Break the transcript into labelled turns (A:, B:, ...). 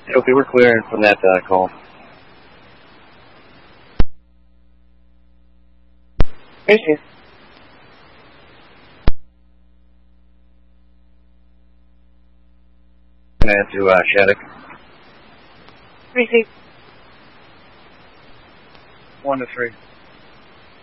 A: Okay, we're clearing from that call.
B: Receive.
A: Can I add to Shattuck?
B: Receive.
C: 1 to 3.